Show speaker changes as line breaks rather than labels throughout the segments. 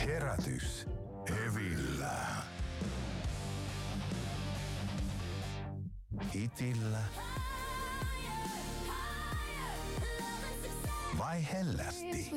Herätys Evillä. Itillä vai hellästi?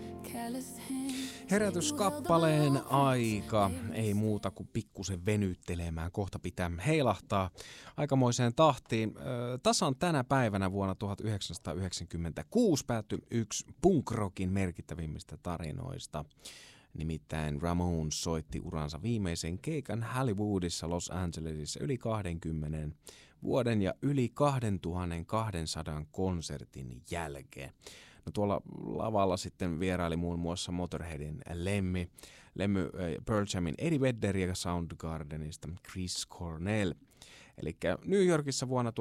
Herätyskappaleen aika. Ei muuta kuin pikkusen venyttelemään. Kohta pitää heilahtaa aikamoiseen tahtiin. Tasan tänä päivänä vuonna 1996 päättyi yksi punk-rockin merkittävimmistä tarinoista. Nimittäin Ramones soitti uransa viimeisen keikan Hollywoodissa Los Angelesissa yli 20 vuoden ja yli 2200 konsertin jälkeen. No tuolla lavalla sitten vieraili muun muassa Motorheadin Lemmy Pearl Jamin Eddie Vedder ja Soundgardenista Chris Cornell. Eli New Yorkissa vuonna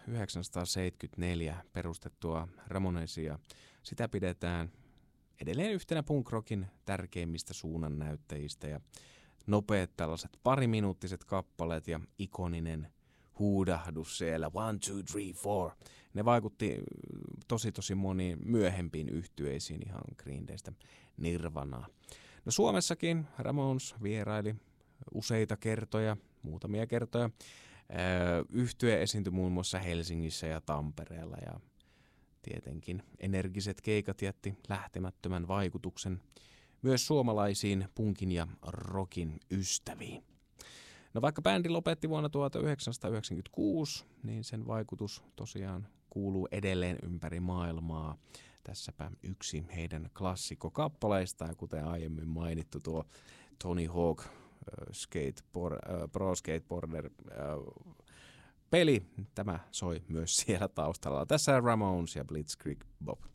1974 perustettua Ramonesia, sitä pidetään edelleen yhtenä punk-rockin tärkeimmistä suunnannäyttäjistä ja nopeat tällaiset pariminuuttiset kappaleet ja ikoninen huudahdus siellä 1, 2, 3, 4. Ne vaikutti tosi moniin myöhempiin yhtyeisiin ihan Green Daystä Nirvanaan. No Suomessakin Ramones vieraili useita kertoja, muutamia kertoja. Yhtye esiintyi muun muassa Helsingissä ja Tampereella ja tietenkin energiset keikat jätti lähtemättömän vaikutuksen myös suomalaisiin punkin ja rockin ystäviin. No vaikka bändi lopetti vuonna 1996, niin sen vaikutus tosiaan kuuluu edelleen ympäri maailmaa. Tässäpä yksi heidän klassikkokappaleista, ja kuten aiemmin mainittu tuo Tony Hawk Pro Skateboarder peli, tämä soi myös siellä taustalla. Tässä Ramones ja Blitzkrieg Bob.